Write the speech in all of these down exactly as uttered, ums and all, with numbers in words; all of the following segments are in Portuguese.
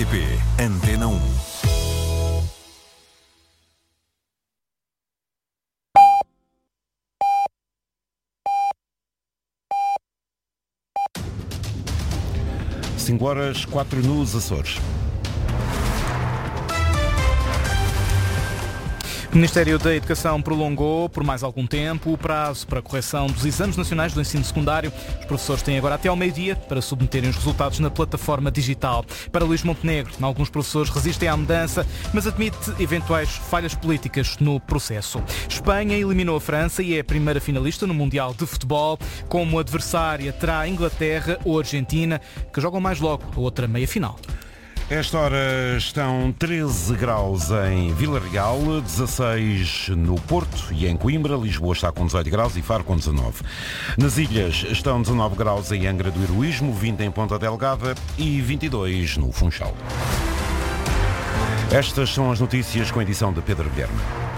R T P Antena um. cinco horas, quatro nos Açores. O Ministério da Educação prolongou por mais algum tempo o prazo para a correção dos exames nacionais do ensino secundário. Os professores têm agora até ao meio-dia para submeterem os resultados na plataforma digital. Para Luís Montenegro, alguns professores resistem à mudança, mas admite eventuais falhas políticas no processo. Espanha eliminou a França e é a primeira finalista no Mundial de Futebol. Como adversária terá a Inglaterra ou a Argentina, que jogam mais logo a outra meia-final. Esta hora estão treze graus em Vila Real, dezasseis no Porto e em Coimbra. Lisboa está com dezoito graus e Faro com dezanove. Nas ilhas estão dezanove graus em Angra do Heroísmo, vinte em Ponta Delgada e vinte e dois no Funchal. Estas são as notícias com a edição de Pedro Guilherme.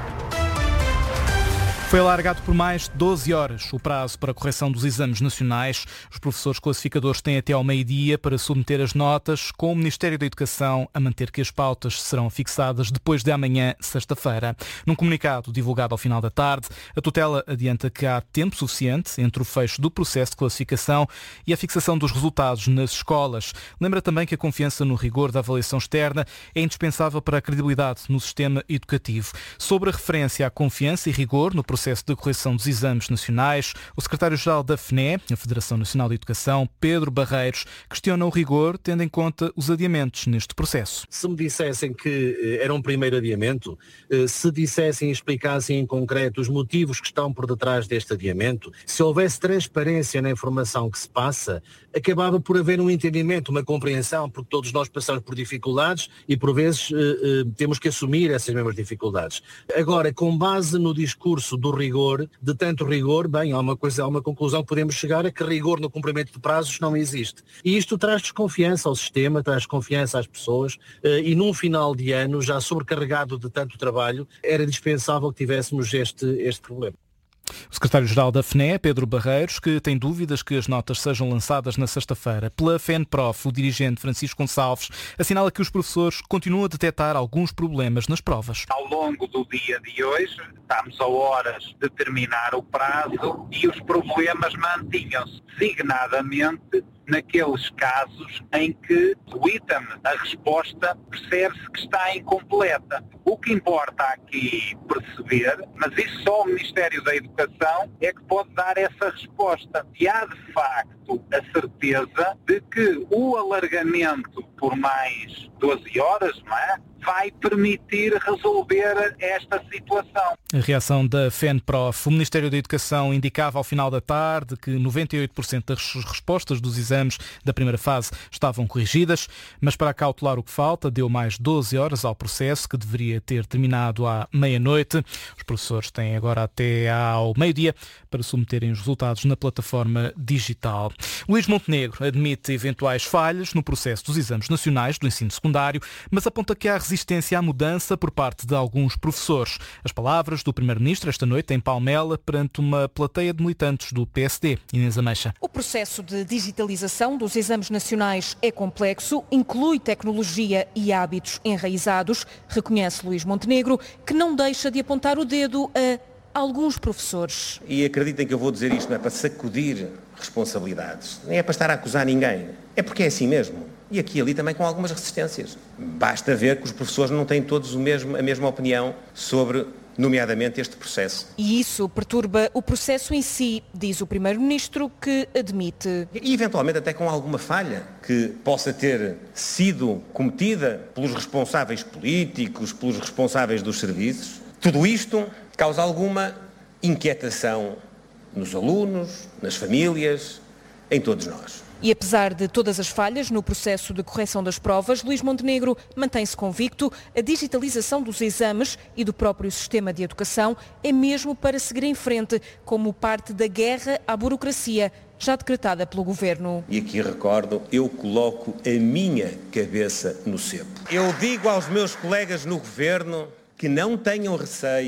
Foi alargado por mais de doze horas o prazo para a correção dos exames nacionais. Os professores classificadores têm até ao meio-dia para submeter as notas, com o Ministério da Educação a manter que as pautas serão fixadas depois de amanhã, sexta-feira. Num comunicado divulgado ao final da tarde, a tutela adianta que há tempo suficiente entre o fecho do processo de classificação e a fixação dos resultados nas escolas. Lembra também que a confiança no rigor da avaliação externa é indispensável para a credibilidade no sistema educativo. Sobre a referência à confiança e rigor no processo processo de correção dos exames nacionais, o secretário-geral da F N E, a Federação Nacional de Educação, Pedro Barreiros, questiona o rigor, tendo em conta os adiamentos neste processo. Se me dissessem que era um primeiro adiamento, se dissessem e explicassem em concreto os motivos que estão por detrás deste adiamento, se houvesse transparência na informação que se passa, acabava por haver um entendimento, uma compreensão, porque todos nós passamos por dificuldades e por vezes temos que assumir essas mesmas dificuldades. Agora, com base no discurso do rigor, de tanto rigor, bem, há uma coisa, há uma conclusão que podemos chegar a que rigor no cumprimento de prazos não existe. E isto traz desconfiança ao sistema, traz desconfiança às pessoas e num final de ano, já sobrecarregado de tanto trabalho, era dispensável que tivéssemos este, este problema. O secretário-geral da F N E, Pedro Barreiros, que tem dúvidas que as notas sejam lançadas na sexta-feira. Pela FENPROF, o dirigente Francisco Gonçalves assinala que os professores continuam a detectar alguns problemas nas provas. Ao longo do dia de hoje, estamos a horas de terminar o prazo e os problemas mantinham-se, designadamente naqueles casos em que o item, a resposta, percebe-se que está incompleta. O que importa aqui perceber, mas isso só o Ministério da Educação é que pode dar essa resposta. E há de facto a certeza de que o alargamento por mais doze horas, não é? vai permitir resolver esta situação. A reação da FENPROF. O Ministério da Educação indicava ao final da tarde que noventa e oito por cento das respostas dos exames da primeira fase estavam corrigidas, mas para cautelar o que falta, deu mais doze horas ao processo, que deveria ter terminado à meia-noite. Os professores têm agora até ao meio-dia para submeterem os resultados na plataforma digital. Luís Montenegro admite eventuais falhas no processo dos exames nacionais do ensino secundário, mas aponta que há resistência à mudança por parte de alguns professores. As palavras do Primeiro-Ministro esta noite em Palmela perante uma plateia de militantes do P S D. Inês Ameixa. O processo de digitalização dos exames nacionais é complexo, inclui tecnologia e hábitos enraizados, reconhece Luís Montenegro, que não deixa de apontar o dedo a alguns professores. E acreditem que eu vou dizer isto não é para sacudir responsabilidades, nem é para estar a acusar ninguém, é porque é assim mesmo. E aqui e ali também com algumas resistências. Basta ver que os professores não têm todos o mesmo, a mesma opinião sobre, nomeadamente, este processo. E isso perturba o processo em si, diz o Primeiro-Ministro, que admite. E eventualmente até com alguma falha que possa ter sido cometida pelos responsáveis políticos, pelos responsáveis dos serviços. Tudo isto causa alguma inquietação nos alunos, nas famílias, em todos nós. E apesar de todas as falhas no processo de correção das provas, Luís Montenegro mantém-se convicto, a digitalização dos exames e do próprio sistema de educação é mesmo para seguir em frente, como parte da guerra à burocracia, já decretada pelo Governo. E aqui recordo, eu coloco a minha cabeça no cepo. Eu digo aos meus colegas no Governo que não tenham receio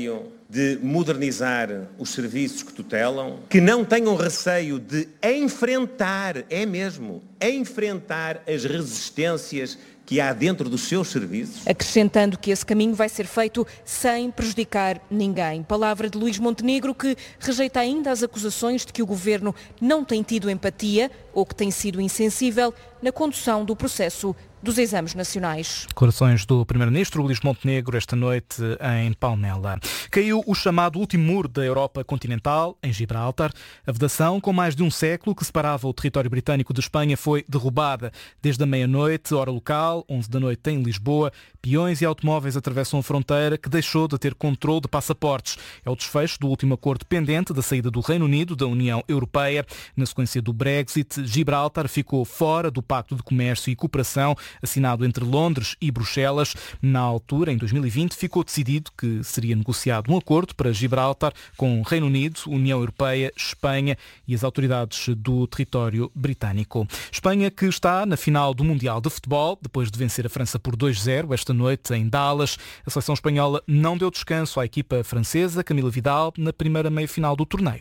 de modernizar os serviços que tutelam, que não tenham receio de enfrentar, é mesmo, enfrentar as resistências que há dentro dos seus serviços. Acrescentando que esse caminho vai ser feito sem prejudicar ninguém. Palavra de Luís Montenegro, que rejeita ainda as acusações de que o governo não tem tido empatia ou que tem sido insensível na condução do processo dos exames nacionais. Declarações do primeiro-ministro Luís Montenegro esta noite em Palmela. Caiu o chamado último muro da Europa continental, em Gibraltar. A vedação, com mais de um século, que separava o território britânico de Espanha, foi derrubada. Desde a meia-noite, hora local, onze da noite em Lisboa, peões e automóveis atravessam a fronteira, que deixou de ter controle de passaportes. É o desfecho do último acordo pendente da saída do Reino Unido da União Europeia. Na sequência do Brexit, Gibraltar ficou fora do Pacto de Comércio e Cooperação assinado entre Londres e Bruxelas. Na altura, em dois mil e vinte, ficou decidido que seria negociado um acordo para Gibraltar com Reino Unido, União Europeia, Espanha e as autoridades do território britânico. Espanha, que está na final do Mundial de Futebol, depois de vencer a França por dois a zero esta noite em Dallas. A seleção espanhola não deu descanso à equipa francesa, Camila Vidal, na primeira meia-final do torneio.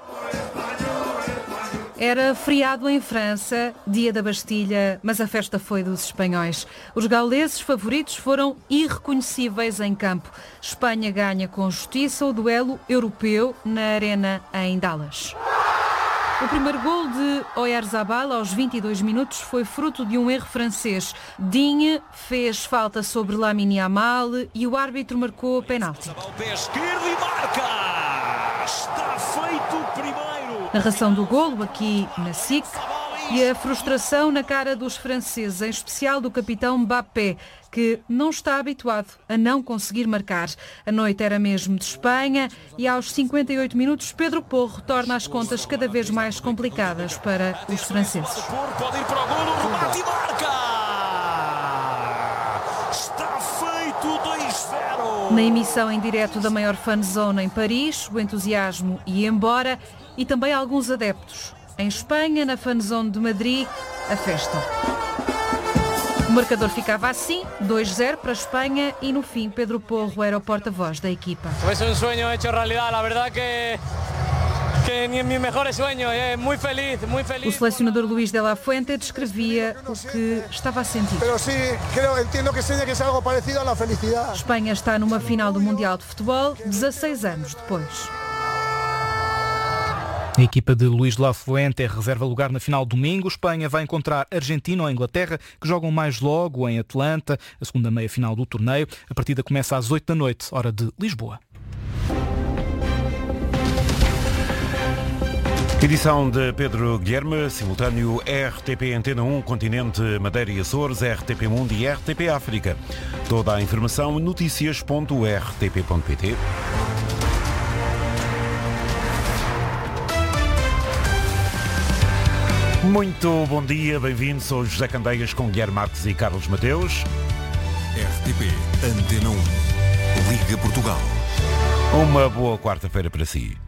Era feriado em França, dia da Bastilha, mas a festa foi dos espanhóis. Os gauleses favoritos foram irreconhecíveis em campo. Espanha ganha com justiça o duelo europeu na Arena em Dallas. O primeiro gol de Oyarzabal aos vinte e dois minutos foi fruto de um erro francês. Digne fez falta sobre Lamine Yamal e o árbitro marcou penalti. Está feito o primeiro. Narração do golo aqui na S I C e a frustração na cara dos franceses, em especial do capitão Mbappé, que não está habituado a não conseguir marcar. A noite era mesmo de Espanha e aos cinquenta e oito minutos Pedro Porro torna as contas cada vez mais complicadas para os franceses. Pode ir para o golo, remate e marca! Está feito dois a zero! Na emissão em direto da maior fanzone em Paris, o entusiasmo ia embora e também alguns adeptos. Em Espanha, na fanzone de Madrid, a festa. O marcador ficava assim, dois a zero para a Espanha e no fim Pedro Porro era o porta-voz da equipa. Foi um sonho hecho realidade, a verdade que que nem meus melhores sonhos, é muito feliz, muito feliz. O selecionador Luís de la Fuente descrevia o que estava a sentir. Pero sí, creo, entiendo que seja que é algo parecido à felicidade. Espanha está numa final do Mundial de Futebol, dezasseis anos depois. A equipa de Luís de la Fuente reserva lugar na final domingo. Espanha vai encontrar Argentina ou Inglaterra, que jogam mais logo em Atlanta, a segunda meia-final do torneio. A partida começa às oito da noite, hora de Lisboa. Edição de Pedro Guilherme, simultâneo R T P Antena um, Continente, Madeira e Açores, R T P Mundo e R T P África. Toda a informação notícias ponto r t p ponto p t. Muito bom dia, bem-vindos. Sou José Candeias com Guilherme Marques e Carlos Mateus. R T P Antena um, Liga Portugal. Uma boa quarta-feira para si.